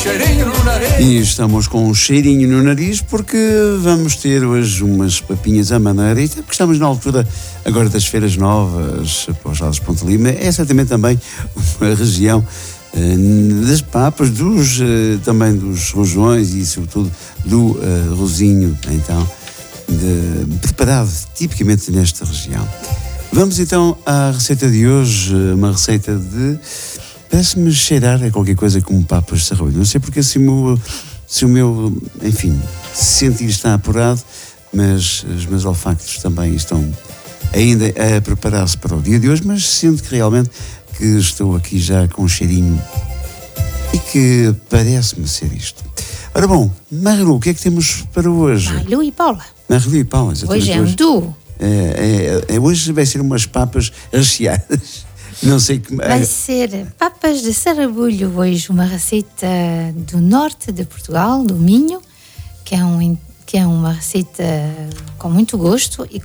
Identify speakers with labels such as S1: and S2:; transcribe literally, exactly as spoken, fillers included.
S1: cheirinho no nariz. E estamos com um cheirinho no nariz porque vamos ter hoje umas papinhas à maneira, e porque estamos na altura agora das feiras novas, para os lados de Ponte Lima. É certamente também uma região uh, das papas, dos, uh, também dos rojões e sobretudo do uh, rosinho, então, de, preparado tipicamente nesta região. Vamos então à receita de hoje, uma receita de... Parece-me cheirar a qualquer coisa como papas de sarrabulho. Não sei porque se o meu, se o meu, enfim, sentir está apurado, mas os meus olfactos também estão ainda a preparar-se para o dia de hoje, mas sinto que realmente que estou aqui já com um cheirinho e que parece-me ser isto. Ora bom, Marilu, o que é que temos para hoje?
S2: Marilu e Paula.
S1: Marilu e Paula, exatamente.
S2: Hoje é um duo.
S1: É, é, é, hoje vai ser umas papas recheadas. Não sei como.
S2: Vai ser papas de sarrabulho hoje, uma receita do norte de Portugal, do Minho, que é, um, que é uma receita com muito gosto e